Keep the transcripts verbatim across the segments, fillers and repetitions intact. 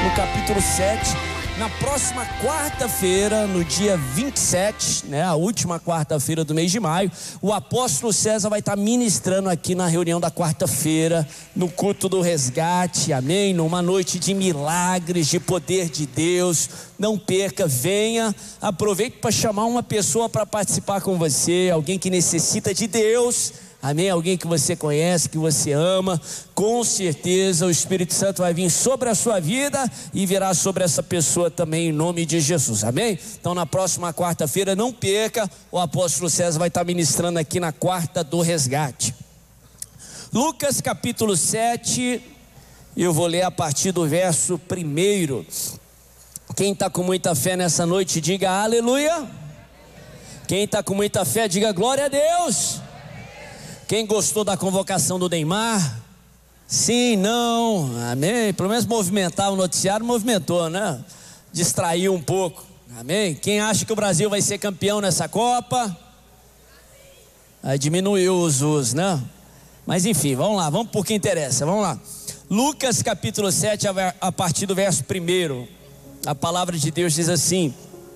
no capítulo sete. Na próxima quarta-feira, no dia vinte e sete, né, a última quarta-feira do mês de maio, o apóstolo César vai estar ministrando aqui na reunião da quarta-feira, no culto do resgate, amém? Numa noite de milagres, de poder de Deus. Não perca, venha, aproveite para chamar uma pessoa para participar com você, alguém que necessita de Deus. Amém? Alguém que você conhece, que você ama. Com certeza o Espírito Santo vai vir sobre a sua vida e virá sobre essa pessoa também, em nome de Jesus. Amém? Então na próxima quarta-feira, não perca, o apóstolo César vai estar ministrando aqui na quarta do resgate. Lucas capítulo sete, eu vou ler a partir do verso primeiro. Quem está com muita fé nessa noite, diga aleluia. Quem está com muita fé, diga glória a Deus. Quem gostou da convocação do Neymar? Sim, não, amém? Pelo menos movimentar o noticiário, movimentou, né? Distraiu um pouco, amém? Quem acha que o Brasil vai ser campeão nessa Copa? Aí diminuiu os usos, né? Mas enfim, vamos lá, vamos por que interessa, vamos lá. Lucas capítulo sete, a partir do verso primeiro, a palavra de Deus diz assim: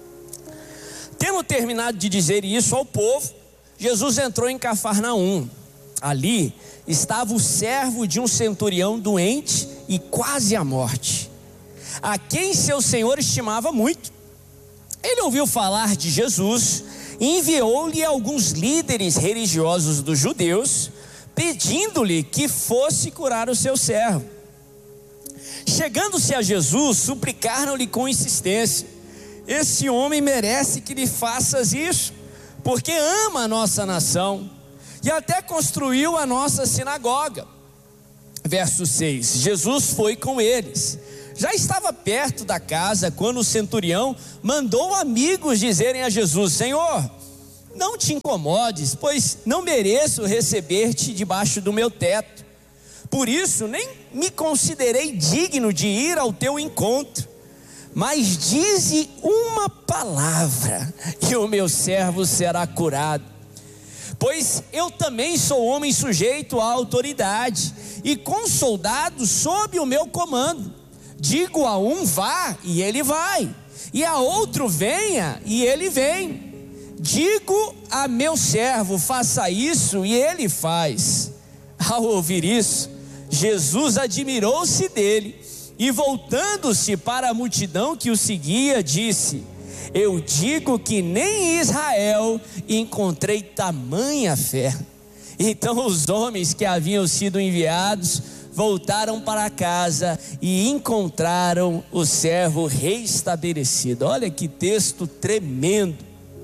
tendo terminado de dizer isso ao povo, Jesus entrou em Cafarnaum. Ali estava o servo de um centurião doente e quase à morte, a quem seu senhor estimava muito. Ele ouviu falar de Jesus e enviou-lhe alguns líderes religiosos dos judeus, pedindo-lhe que fosse curar o seu servo. Chegando-se a Jesus, suplicaram-lhe com insistência: esse homem merece que lhe faças isso, porque ama a nossa nação e até construiu a nossa sinagoga. Verso seis, Jesus foi com eles. Já estava perto da casa quando o centurião mandou amigos dizerem a Jesus: Senhor, não te incomodes, pois não mereço receber-te debaixo do meu teto. Por isso nem me considerei digno de ir ao teu encontro, mas dize uma palavra e o meu servo será curado. Pois eu também sou homem sujeito à autoridade e com soldados sob o meu comando. Digo a um vá e ele vai, e a outro venha e ele vem. Digo a meu servo faça isso e ele faz. Ao ouvir isso, Jesus admirou-se dele e voltando-se para a multidão que o seguia, disse: eu digo que nem em Israel encontrei tamanha fé. Então os homens que haviam sido enviados voltaram para casa e encontraram o servo reestabelecido. Olha que texto tremendo.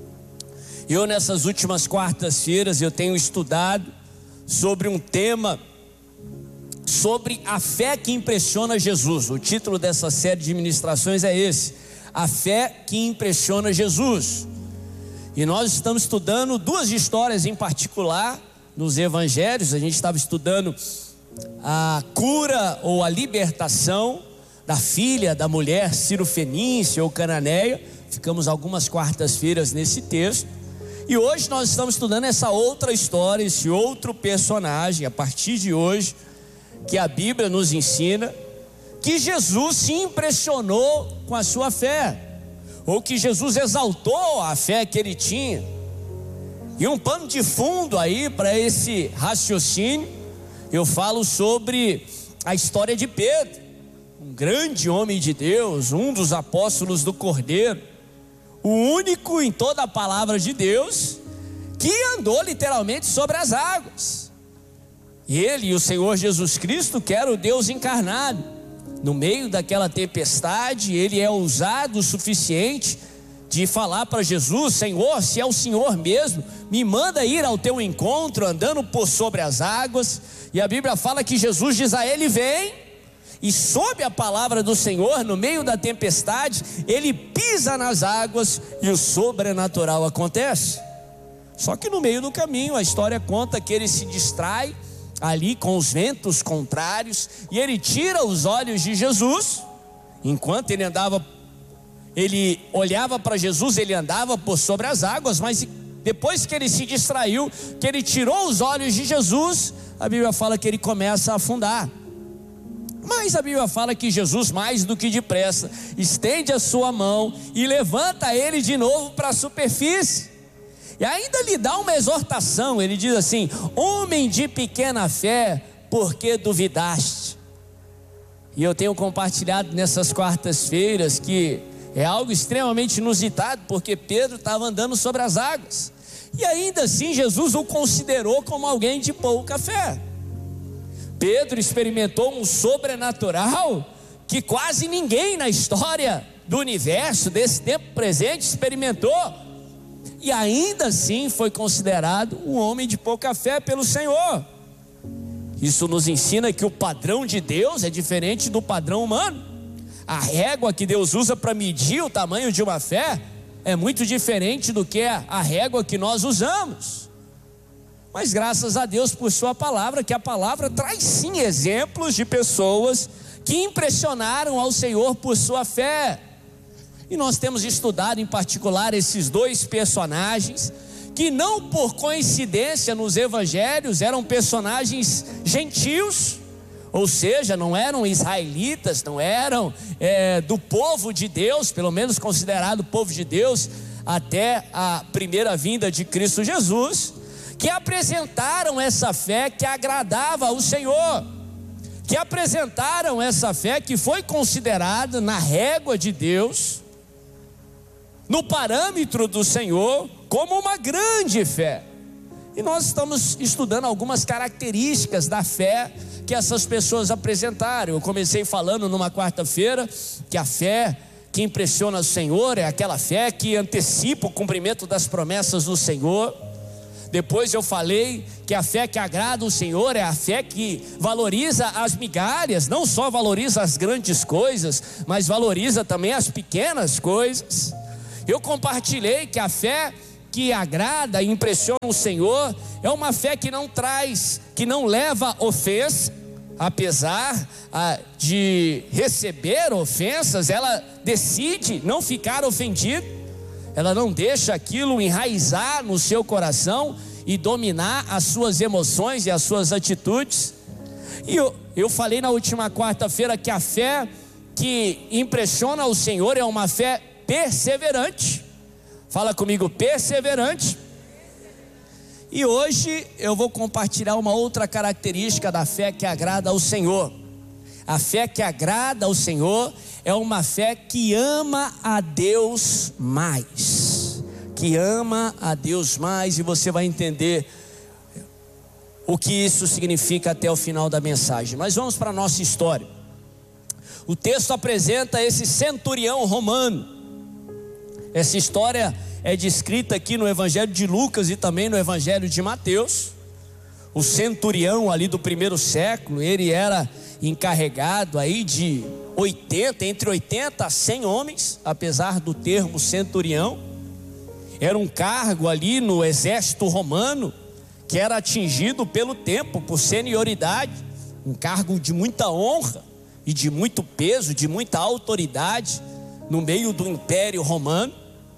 Eu nessas últimas quartas-feiras eu tenho estudado sobre um tema, sobre a fé que impressiona Jesus. O título dessa série de ministrações é esse: a fé que impressiona Jesus. E nós estamos estudando duas histórias em particular nos evangelhos. A gente estava estudando a cura ou a libertação da filha da mulher cirofenícia ou cananeia. Ficamos algumas quartas-feiras nesse texto. E hoje nós estamos estudando essa outra história, esse outro personagem, a partir de hoje, que a Bíblia nos ensina que Jesus se impressionou com a sua fé, ou que Jesus exaltou a fé que ele tinha. E um pano de fundo aí para esse raciocínio, eu falo sobre a história de Pedro, um grande homem de Deus, um dos apóstolos do Cordeiro, o único em toda a palavra de Deus que andou literalmente sobre as águas. E ele e o Senhor Jesus Cristo, que era o Deus encarnado, no meio daquela tempestade, ele é ousado o suficiente de falar para Jesus: Senhor, se é o Senhor mesmo, me manda ir ao teu encontro andando por sobre as águas. E a Bíblia fala que Jesus diz a ele: vem. E sob a palavra do Senhor, no meio da tempestade, ele pisa nas águas e o sobrenatural acontece. Só que no meio do caminho, a história conta que ele se distrai ali com os ventos contrários, e ele tira os olhos de Jesus. Enquanto ele andava, ele olhava para Jesus, ele andava por sobre as águas, mas depois que ele se distraiu, que ele tirou os olhos de Jesus, a Bíblia fala que ele começa a afundar. Mas a Bíblia fala que Jesus, mais do que depressa, estende a sua mão e levanta ele de novo para a superfície. E ainda lhe dá uma exortação. Ele diz assim: homem de pequena fé, por que duvidaste? E eu tenho compartilhado nessas quartas-feiras que é algo extremamente inusitado, porque Pedro estava andando sobre as águas, e ainda assim Jesus o considerou como alguém de pouca fé. Pedro experimentou um sobrenatural que quase ninguém na história do universo, desse tempo presente, experimentou, e ainda assim foi considerado um homem de pouca fé pelo Senhor. Isso nos ensina que o padrão de Deus é diferente do padrão humano. A régua que Deus usa para medir o tamanho de uma fé é muito diferente do que a régua que nós usamos. Mas graças a Deus por sua palavra, que a palavra traz sim exemplos de pessoas que impressionaram ao Senhor por sua fé. E nós temos estudado em particular esses dois personagens, que não por coincidência nos evangelhos eram personagens gentios, ou seja, não eram israelitas, não eram é, do povo de Deus, pelo menos considerado povo de Deus, até a primeira vinda de Cristo Jesus, que apresentaram essa fé que agradava ao Senhor, que apresentaram essa fé que foi considerada na régua de Deus, no parâmetro do Senhor, como uma grande fé. E nós estamos estudando algumas características da fé que essas pessoas apresentaram. Eu comecei falando numa quarta-feira que a fé que impressiona o Senhor é aquela fé que antecipa o cumprimento das promessas do Senhor. Depois eu falei que a fé que agrada o Senhor é a fé que valoriza as migalhas, não só valoriza as grandes coisas, mas valoriza também as pequenas coisas. Eu compartilhei que a fé que agrada e impressiona o Senhor é uma fé que não traz, que não leva ofensa, apesar ah, de receber ofensas, ela decide não ficar ofendida, ela não deixa aquilo enraizar no seu coração e dominar as suas emoções e as suas atitudes. E eu, eu falei na última quarta-feira que a fé que impressiona o Senhor é uma fé perseverante. Fala comigo, perseverante. E hoje eu vou compartilhar uma outra característica da fé que agrada ao Senhor. A fé que agrada ao Senhor é uma fé que ama a Deus mais, que ama a Deus mais, e você vai entender o que isso significa até o final da mensagem. Mas vamos para a nossa história. O texto apresenta esse centurião romano. Essa história é descrita aqui no Evangelho de Lucas e também no Evangelho de Mateus. O centurião ali do primeiro século, ele era encarregado aí de oitenta, entre oitenta a cem homens, apesar do termo centurião. Era um cargo ali no exército romano, que era atingido pelo tempo, por senioridade, um cargo de muita honra e de muito peso, de muita autoridade no meio do Império Romano.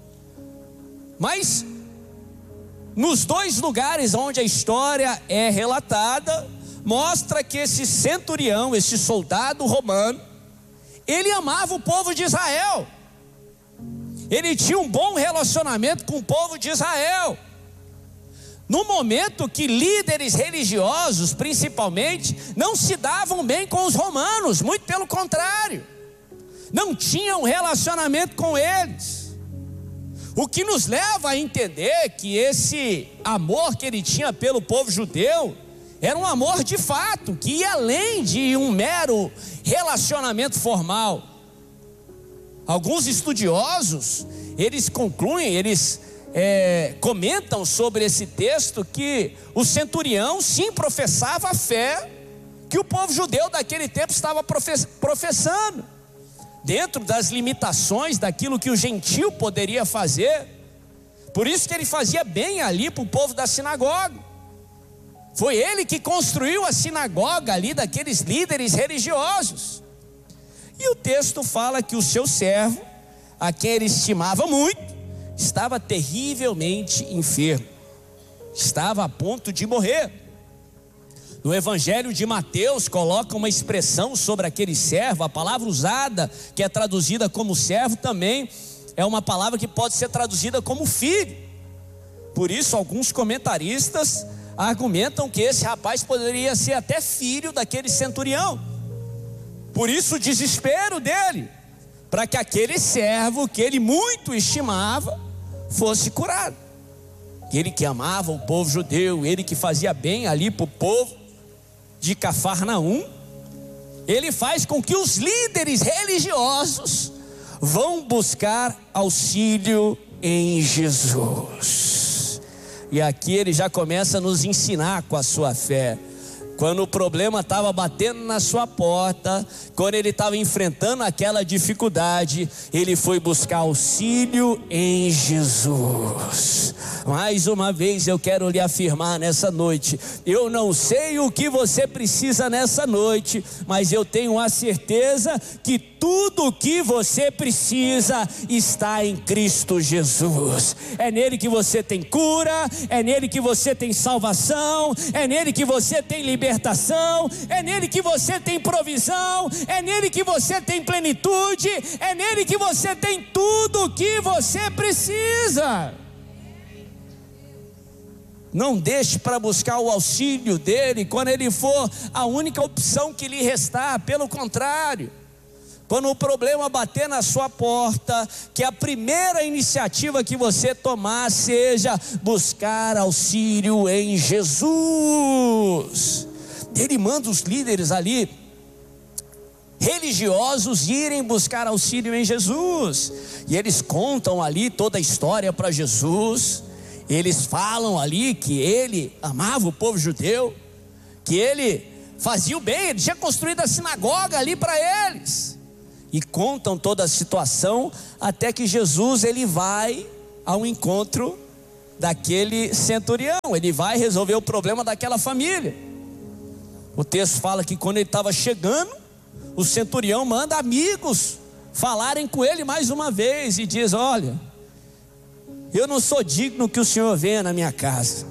Mas nos dois lugares onde a história é relatada, mostra que esse centurião, esse soldado romano, ele amava o povo de Israel. Ele tinha um bom relacionamento com o povo de Israel. No momento que líderes religiosos, principalmente, não se davam bem com os romanos, muito pelo contrário, não tinham relacionamento com eles. O que nos leva a entender que esse amor que ele tinha pelo povo judeu era um amor de fato, que ia além de um mero relacionamento formal. Alguns estudiosos, eles concluem, eles é, comentam sobre esse texto que o centurião sim professava a fé que o povo judeu daquele tempo estava professando, dentro das limitações daquilo que o gentio poderia fazer. Por isso que ele fazia bem ali para o povo da sinagoga. Foi ele que construiu a sinagoga ali daqueles líderes religiosos. E o texto fala que o seu servo, a quem ele estimava muito, estava terrivelmente enfermo, estava a ponto de morrer. No Evangelho de Mateus coloca uma expressão sobre aquele servo. A palavra usada, que é traduzida como servo, também é uma palavra que pode ser traduzida como filho. Por isso alguns comentaristas argumentam que esse rapaz poderia ser até filho daquele centurião. Por isso o desespero dele, para que aquele servo que ele muito estimava fosse curado. Ele que amava o povo judeu, ele que fazia bem ali para o povo de Cafarnaum, ele faz com que os líderes religiosos vão buscar auxílio em Jesus. E aqui ele já começa a nos ensinar com a sua fé. Quando o problema estava batendo na sua porta, quando ele estava enfrentando aquela dificuldade, ele foi buscar auxílio em Jesus. Mais uma vez eu quero lhe afirmar nessa noite, eu não sei o que você precisa nessa noite, mas eu tenho a certeza que tudo o que você precisa está em Cristo Jesus. É nele que você tem cura, é nele que você tem salvação, é nele que você tem libertação, é nele que você tem provisão, é nele que você tem plenitude, é nele que você tem tudo o que você precisa. Não deixe para buscar o auxílio dele quando ele for a única opção que lhe restar. Pelo contrário, quando o problema bater na sua porta, que a primeira iniciativa que você tomar seja buscar auxílio em Jesus. Ele manda os líderes ali religiosos irem buscar auxílio em Jesus, e eles contam ali toda a história para Jesus. Eles falam ali que ele amava o povo judeu, que ele fazia o bem, ele tinha construído a sinagoga ali para eles, e contam toda a situação, até que Jesus ele vai ao encontro daquele centurião, ele vai resolver o problema daquela família. O texto fala que quando ele estava chegando, o centurião manda amigos falarem com ele mais uma vez, e diz: olha, eu não sou digno que o senhor venha na minha casa.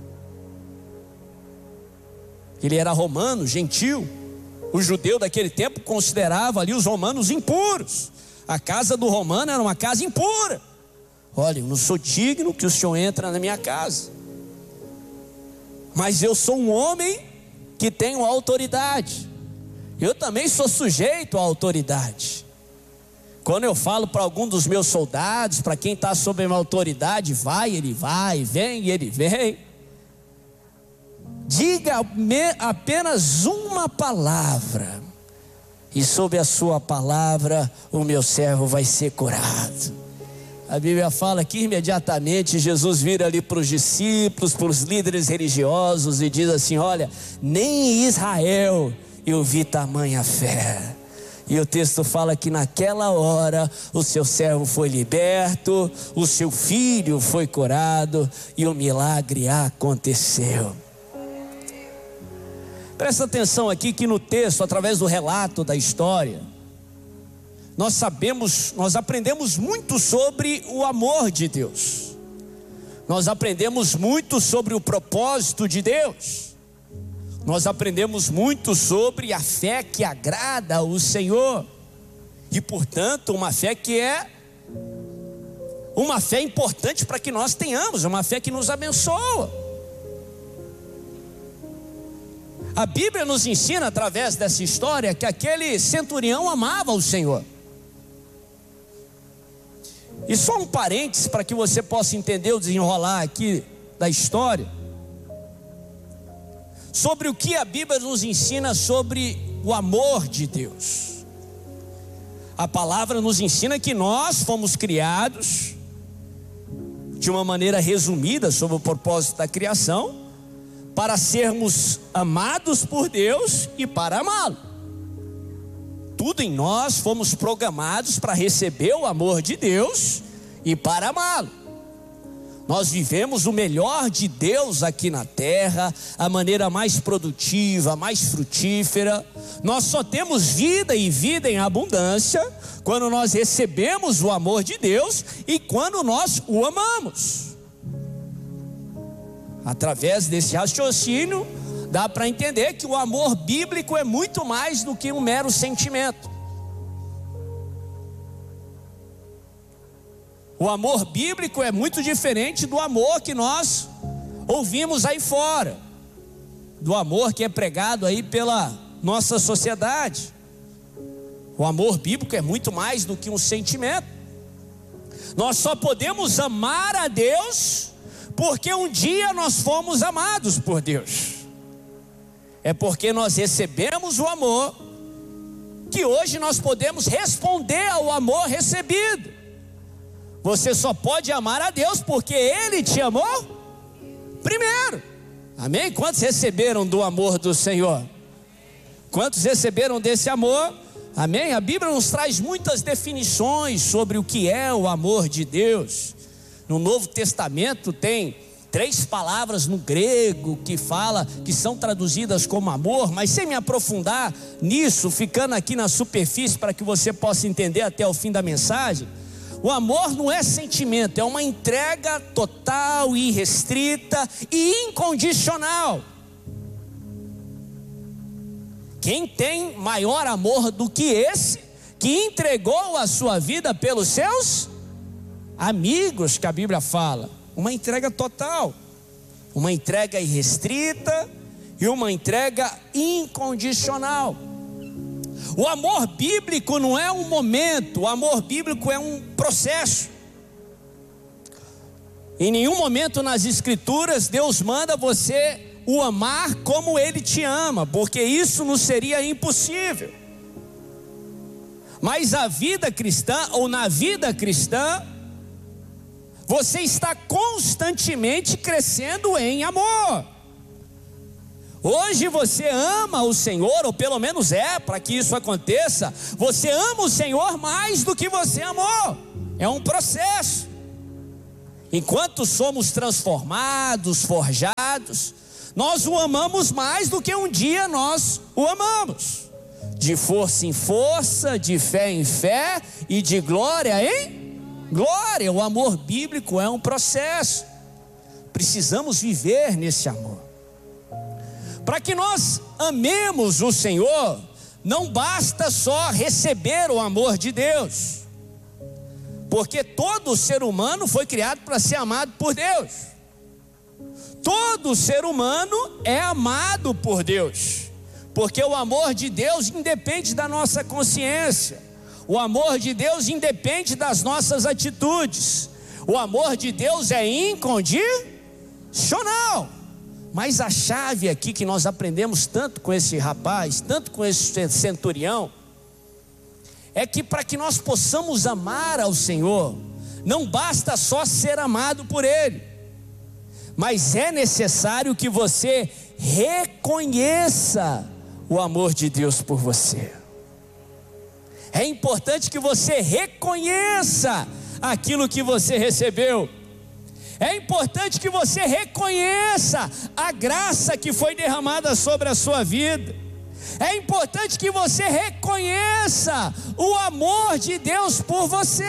Ele era romano, gentil. O judeu daquele tempo considerava ali os romanos impuros. A casa do romano era uma casa impura. Olha, eu não sou digno que o senhor entre na minha casa, mas eu sou um homem que tenho autoridade. Eu também sou sujeito à autoridade. Quando eu falo para algum dos meus soldados, para quem está sob a minha autoridade, vai, ele vai, vem, ele vem. Diga apenas uma palavra, e sob a sua palavra o meu servo vai ser curado. A Bíblia fala que imediatamente Jesus vira ali para os discípulos, para os líderes religiosos, e diz assim: olha, nem em Israel eu vi tamanha fé. E o texto fala que naquela hora o seu servo foi liberto, o seu filho foi curado, e o milagre aconteceu. Presta atenção aqui que no texto, através do relato da história, nós sabemos, nós aprendemos muito sobre o amor de Deus. Nós aprendemos muito sobre o propósito de Deus. Nós aprendemos muito sobre a fé que agrada ao Senhor, e portanto uma fé que é uma fé importante para que nós tenhamos, uma fé que nos abençoa. A Bíblia nos ensina através dessa história que aquele centurião amava o Senhor. E só um parênteses para que você possa entender o desenrolar aqui da história, sobre o que a Bíblia nos ensina sobre o amor de Deus. A palavra nos ensina que nós fomos criados, de uma maneira resumida sobre o propósito da criação, para sermos amados por Deus e para amá-lo. Tudo em nós fomos programados para receber o amor de Deus e para amá-lo. Nós vivemos o melhor de Deus aqui na terra, a maneira mais produtiva, mais frutífera. Nós só temos vida e vida em abundância quando nós recebemos o amor de Deus e quando nós o amamos. Através desse raciocínio, dá para entender que o amor bíblico é muito mais do que um mero sentimento. O amor bíblico é muito diferente do amor que nós ouvimos aí fora, do amor que é pregado aí pela nossa sociedade. O amor bíblico é muito mais do que um sentimento. Nós só podemos amar a Deus porque um dia nós fomos amados por Deus. É porque nós recebemos o amor que hoje nós podemos responder ao amor recebido. Você só pode amar a Deus porque Ele te amou primeiro. Amém? Quantos receberam do amor do Senhor? Quantos receberam desse amor? Amém? A Bíblia nos traz muitas definições sobre o que é o amor de Deus. No Novo Testamento tem três palavras no grego que fala, que são traduzidas como amor, mas sem me aprofundar nisso, ficando aqui na superfície para que você possa entender até o fim da mensagem. O amor não é sentimento, é uma entrega total, irrestrita e incondicional. Quem tem maior amor do que esse, que entregou a sua vida pelos seus amigos, que a Bíblia fala? Uma entrega total, uma entrega irrestrita e uma entrega incondicional. O amor bíblico não é um momento, o amor bíblico é um processo. Em nenhum momento nas Escrituras Deus manda você o amar como Ele te ama, porque isso não seria impossível. Mas a vida cristã, ou na vida cristã, você está constantemente crescendo em amor. Hoje você ama o Senhor, ou pelo menos é, para que isso aconteça, você ama o Senhor mais do que você amou. É um processo. Enquanto somos transformados, forjados, nós o amamos mais do que um dia nós o amamos. De força em força, de fé em fé e de glória em glória. O amor bíblico é um processo. Precisamos viver nesse amor. Para que nós amemos o Senhor, não basta só receber o amor de Deus, porque todo ser humano foi criado para ser amado por Deus. Todo ser humano é amado por Deus, porque o amor de Deus independe da nossa consciência, o amor de Deus independe das nossas atitudes, o amor de Deus é incondicional. Mas a chave aqui que nós aprendemos tanto com esse rapaz, tanto com esse centurião, é que para que nós possamos amar ao Senhor, não basta só ser amado por Ele, mas é necessário que você reconheça o amor de Deus por você. É importante que você reconheça aquilo que você recebeu. É importante que você reconheça a graça que foi derramada sobre a sua vida. É importante que você reconheça o amor de Deus por você.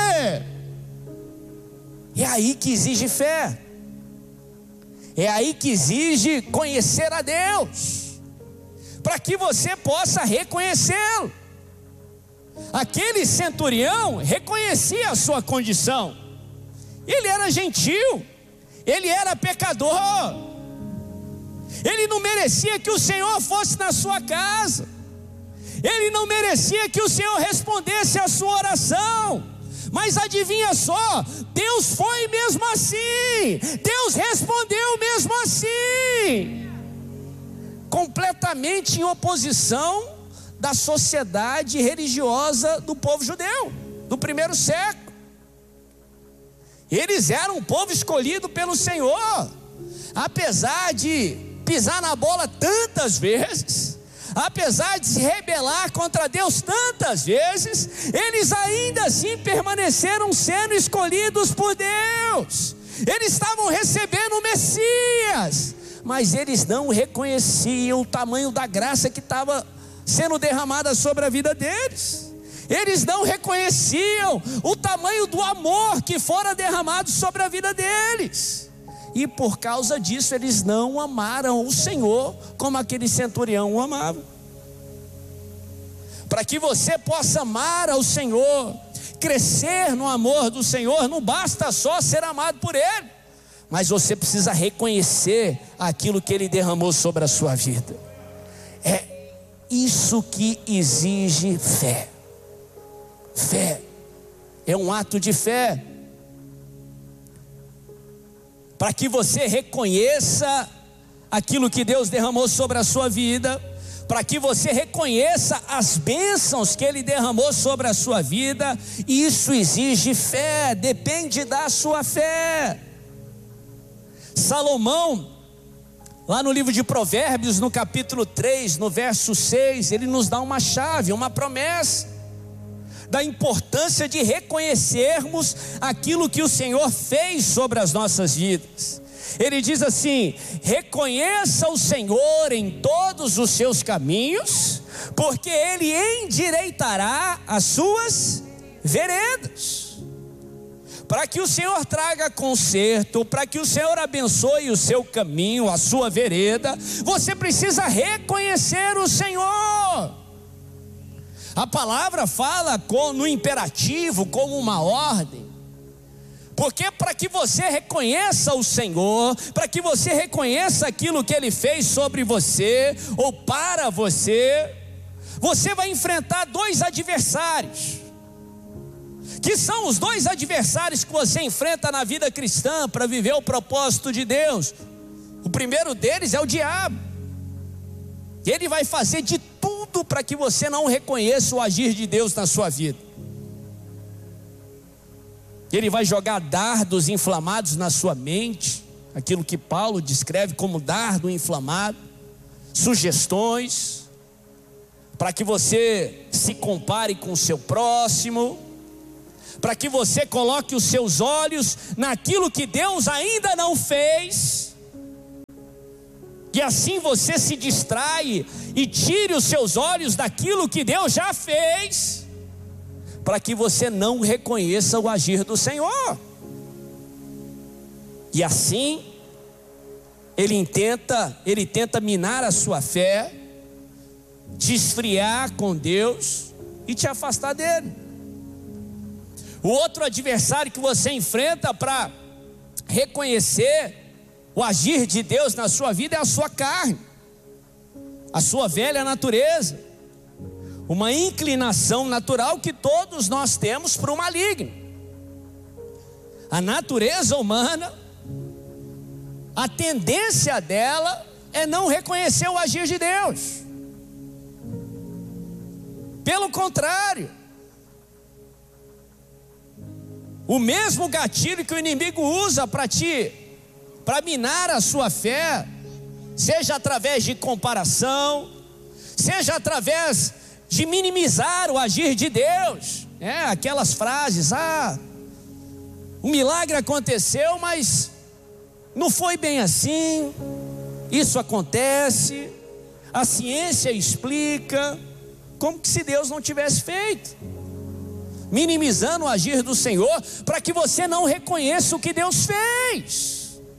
É aí que exige fé. É aí que exige conhecer a Deus, para que você possa reconhecê-lo. Aquele centurião reconhecia a sua condição. Ele era gentil, ele era pecador, ele não merecia que o Senhor fosse na sua casa, ele não merecia que o Senhor respondesse a sua oração, mas adivinha só, Deus foi mesmo assim, Deus respondeu mesmo assim, completamente em oposição da sociedade religiosa do povo judeu, do primeiro século. Eles eram um povo escolhido pelo Senhor, apesar de pisar na bola tantas vezes, apesar de se rebelar contra Deus tantas vezes, eles ainda assim permaneceram sendo escolhidos por Deus. Eles estavam recebendo o Messias, mas eles não reconheciam o tamanho da graça que estava sendo derramada sobre a vida deles. Eles não reconheciam o tamanho do amor que fora derramado sobre a vida deles. e por causa disso eles não amaram o Senhor como aquele centurião o amava. Para que você possa amar ao Senhor, crescer no amor do Senhor, não basta só ser amado por Ele, mas você precisa reconhecer aquilo que Ele derramou sobre a sua vida. É isso que exige fé. Fé é um ato de fé. Para que você reconheça aquilo que Deus derramou sobre a sua vida, para que você reconheça as bênçãos que Ele derramou sobre a sua vida, isso exige fé, depende da sua fé. Salomão, lá no livro de Provérbios, no capítulo três, no verso seis, ele nos dá uma chave, uma promessa, da importância de reconhecermos aquilo que o Senhor fez sobre as nossas vidas. Ele diz assim: reconheça o Senhor em todos os seus caminhos, porque Ele endireitará as suas veredas. Para que o Senhor traga conserto, para que o Senhor abençoe o seu caminho, a sua vereda, você precisa reconhecer o Senhor. A palavra fala com, no imperativo, como uma ordem, porque para que você reconheça o Senhor, para que você reconheça aquilo que Ele fez sobre você, ou para você, você vai enfrentar dois adversários, que são os dois adversários que você enfrenta na vida cristã, para viver o propósito de Deus. O primeiro deles é o diabo. Ele vai fazer de tudo para que você não reconheça o agir de Deus na sua vida. Ele vai jogar dardos inflamados na sua mente, aquilo que Paulo descreve como dardo inflamado, sugestões, para que você se compare com o seu próximo, para que você coloque os seus olhos naquilo que Deus ainda não fez, e assim você se distrai e tire os seus olhos daquilo que Deus já fez, para que você não reconheça o agir do Senhor. E assim ele tenta, ele tenta minar a sua fé, te esfriar com Deus e te afastar dele. O outro adversário que você enfrenta para reconhecer o agir de Deus na sua vida é a sua carne, a sua velha natureza, uma inclinação natural que todos nós temos para o maligno. A natureza humana, a tendência dela é não reconhecer o agir de Deus. Pelo contrário, o mesmo gatilho que o inimigo usa para te, para minar a sua fé, seja através de comparação, seja através de minimizar o agir de Deus, é, aquelas frases: ah, o milagre aconteceu, mas não foi bem assim, isso acontece, a ciência explica, como que se Deus não tivesse feito, minimizando o agir do Senhor, para que você não reconheça o que Deus fez.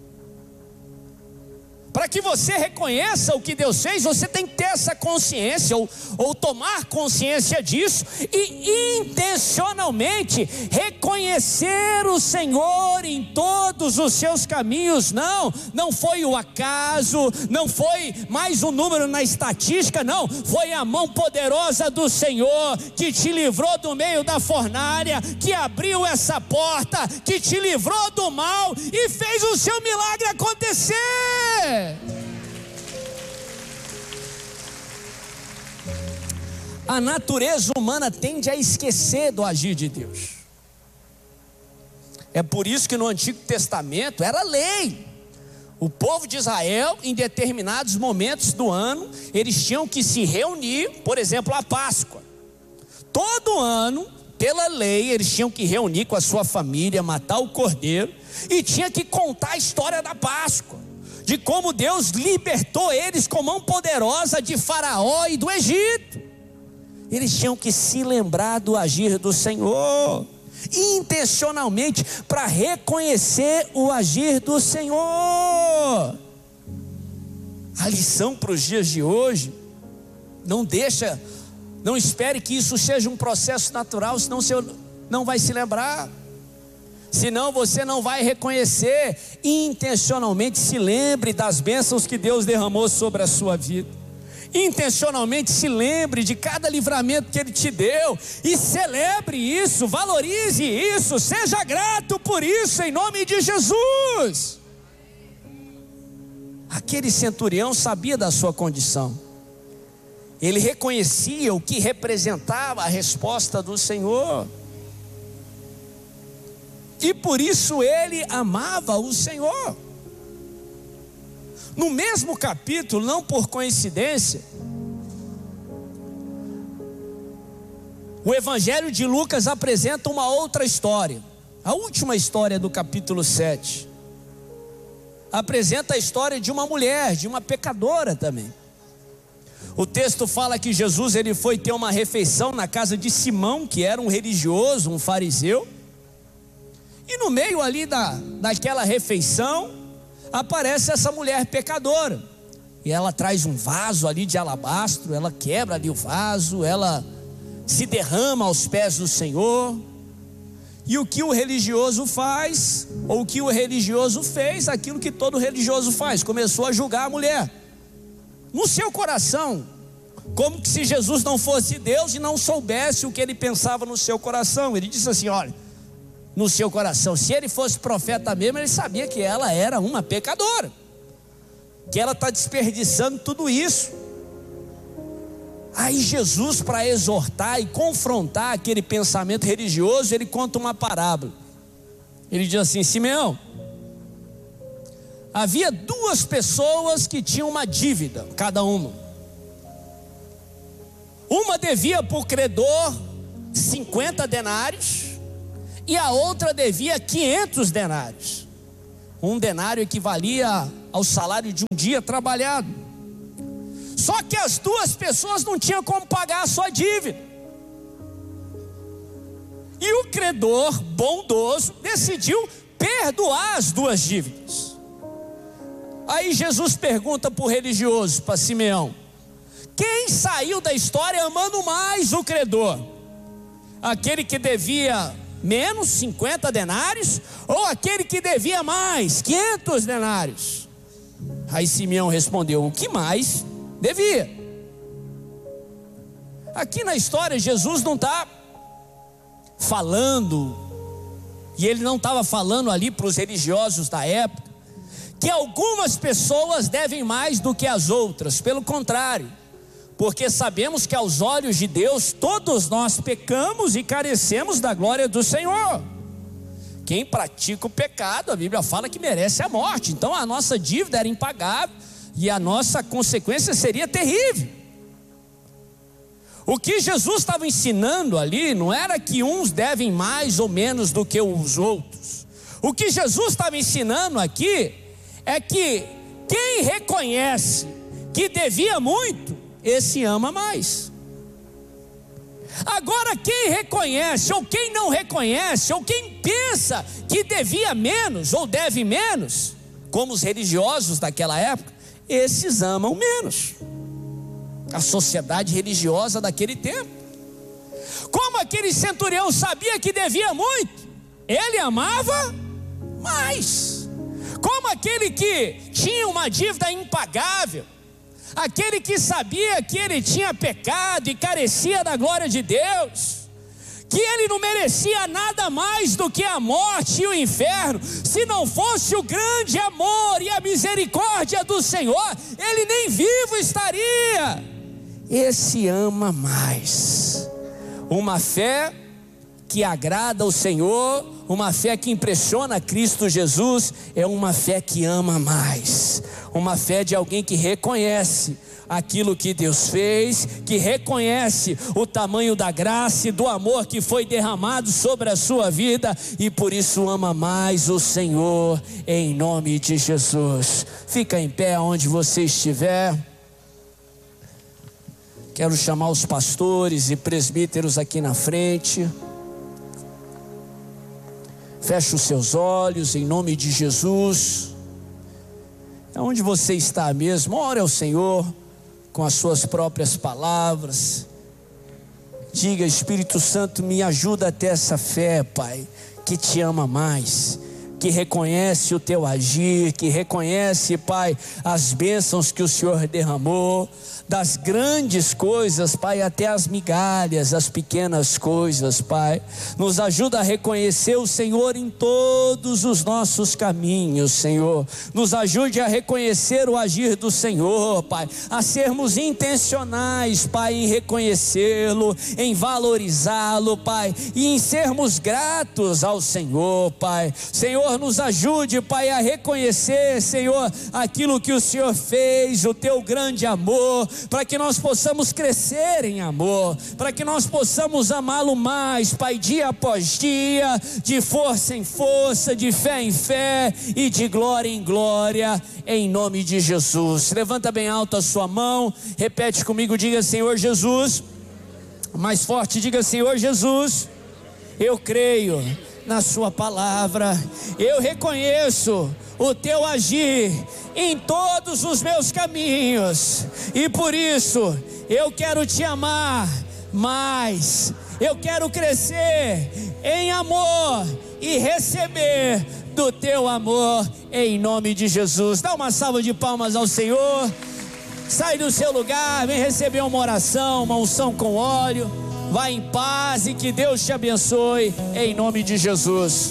Para que você reconheça o que Deus fez, você tem que ter essa consciência, ou, ou tomar consciência disso, e intencionalmente reconhecer o Senhor em todos os seus caminhos. Não, não foi o acaso, não foi mais um número na estatística, não, foi a mão poderosa do Senhor, que te livrou do meio da fornalha, que abriu essa porta, que te livrou do mal, e fez o seu milagre acontecer. A natureza humana tende a esquecer do agir de Deus. É por isso que no Antigo Testamento era lei. O povo de Israel, em determinados momentos do ano, eles tinham que se reunir, por exemplo, a Páscoa. Todo ano, pela lei, eles tinham que reunir com a sua família, matar o cordeiro, e tinha que contar a história da Páscoa, de como Deus libertou eles com mão poderosa de Faraó e do Egito. Eles tinham que se lembrar do agir do Senhor. intencionalmente, para reconhecer o agir do Senhor. A lição para os dias de hoje: não deixa, não espere que isso seja um processo natural, senão você não vai se lembrar, senão você não vai reconhecer. Intencionalmente se lembre das bênçãos que Deus derramou sobre a sua vida. Intencionalmente se lembre de cada livramento que Ele te deu, e celebre isso, valorize isso, seja grato por isso, em nome de Jesus. Aquele centurião sabia da sua condição, ele reconhecia o que representava a resposta do Senhor, e por isso ele amava o Senhor. No mesmo capítulo, não por coincidência, o Evangelho de Lucas apresenta uma outra história. A última história do capítulo sete apresenta a história de uma mulher, de uma pecadora também. O texto fala que Jesus ele foi ter uma refeição na casa de Simão, que era um religioso, um fariseu. E no meio ali da, daquela refeição, aparece essa mulher pecadora, e ela traz um vaso ali de alabastro, ela quebra ali o vaso, ela se derrama aos pés do Senhor. E o que o religioso faz, ou o que o religioso fez, aquilo que todo religioso faz, começou a julgar a mulher, no seu coração, como que se Jesus não fosse Deus e não soubesse o que ele pensava no seu coração. Ele disse assim: olha, no seu coração, se ele fosse profeta mesmo, ele sabia que ela era uma pecadora, que ela está desperdiçando tudo isso. Aí Jesus, para exortar e confrontar aquele pensamento religioso, ele conta uma parábola. Ele diz assim: Simeão, havia duas pessoas que tinham uma dívida, cada uma. Uma devia para o credor cinquenta denários, e a outra devia quinhentos denários. Um denário equivalia ao salário de um dia trabalhado. Só que as duas pessoas não tinham como pagar a sua dívida. E o credor bondoso decidiu perdoar as duas dívidas. Aí Jesus pergunta para o religioso, para Simeão: quem saiu da história amando mais o credor? Aquele que devia menos cinquenta denários, ou aquele que devia mais, quinhentos denários? Aí Simeão respondeu: o que mais devia. Aqui na história Jesus não está falando, e ele não estava falando ali para os religiosos da época, que algumas pessoas devem mais do que as outras. Pelo contrário, porque sabemos que aos olhos de Deus todos nós pecamos e carecemos da glória do Senhor. Quem pratica o pecado, a Bíblia fala que merece a morte. Então a nossa dívida era impagável e a nossa consequência seria terrível. O que Jesus estava ensinando ali não era que uns devem mais ou menos do que os outros. O que Jesus estava ensinando aqui é que quem reconhece que devia muito, esse ama mais. Agora, quem reconhece, ou quem não reconhece, ou quem pensa que devia menos, ou deve menos, como os religiosos daquela época, esses amam menos. A sociedade religiosa daquele tempo. Como aquele centurião sabia que devia muito, ele amava mais. Como aquele que tinha uma dívida impagável, aquele que sabia que ele tinha pecado e carecia da glória de Deus, que ele não merecia nada mais do que a morte e o inferno, se não fosse o grande amor e a misericórdia do Senhor, ele nem vivo estaria. Esse ama mais. Uma fé que agrada ao Senhor, uma fé que impressiona Cristo Jesus, é uma fé que ama mais. Uma fé de alguém que reconhece aquilo que Deus fez, que reconhece o tamanho da graça e do amor que foi derramado sobre a sua vida, e por isso ama mais o Senhor, em nome de Jesus. Fica em pé onde você estiver. Quero chamar os pastores e presbíteros aqui na frente. Feche os seus olhos em nome de Jesus. Onde você está mesmo, ore ao Senhor com as suas próprias palavras. Diga: Espírito Santo, me ajuda a ter essa fé, Pai, que te ama mais, que reconhece o teu agir, que reconhece, Pai, as bênçãos que o Senhor derramou, das grandes coisas, Pai, até as migalhas, as pequenas coisas, Pai. Nos ajuda a reconhecer o Senhor em todos os nossos caminhos, Senhor. Nos ajude a reconhecer o agir do Senhor, Pai, a sermos intencionais, Pai, em reconhecê-lo, em valorizá-lo, Pai, e em sermos gratos ao Senhor, Pai. Senhor, nos ajude, Pai, a reconhecer, Senhor, aquilo que o Senhor fez, o teu grande amor, para que nós possamos crescer em amor, para que nós possamos amá-lo mais, Pai, dia após dia, de força em força, de fé em fé e de glória em glória, em nome de Jesus. Levanta bem alto a sua mão, repete comigo, diga: Senhor Jesus. Mais forte, diga: Senhor Jesus, eu creio na sua palavra, eu reconheço o teu agir em todos os meus caminhos, e por isso eu quero te amar mais, eu quero crescer em amor e receber do teu amor, em nome de Jesus. Dá uma salva de palmas ao Senhor. Sai do seu lugar, vem receber uma oração, uma unção com óleo. Vai em paz e que Deus te abençoe, em nome de Jesus.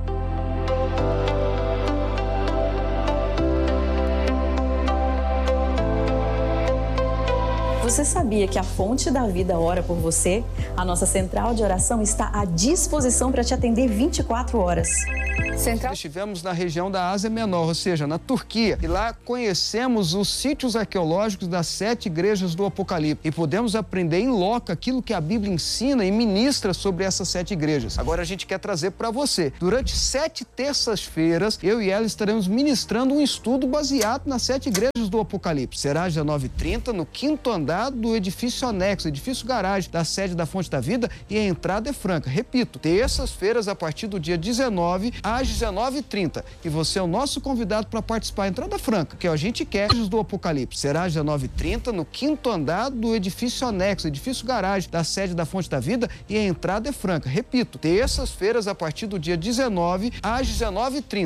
Você sabia que a Fonte da Vida ora por você? A nossa central de oração está à disposição para te atender vinte e quatro horas. Central... Estivemos na região da Ásia Menor, ou seja, na Turquia, e lá conhecemos os sítios arqueológicos das sete igrejas do Apocalipse e podemos aprender em loco aquilo que a Bíblia ensina e ministra sobre essas sete igrejas. Agora a gente quer trazer para você, durante sete terças-feiras, eu e ela estaremos ministrando um estudo baseado nas sete igrejas do Apocalipse. Será às dezenove e trinta, no quinto andar do edifício anexo, edifício garagem da sede da Fonte da Vida, e a entrada é franca. Repito, terças-feiras a partir do dia dezenove às dezenove e trinta, e você é o nosso convidado para participar. Entrada franca, que a gente quer do Apocalipse. Será às dezenove e trinta, no quinto andar do edifício anexo, edifício garagem da sede da Fonte da Vida, e a entrada é franca. Repito, terças-feiras a partir do dia dezenove às dezenove e trinta.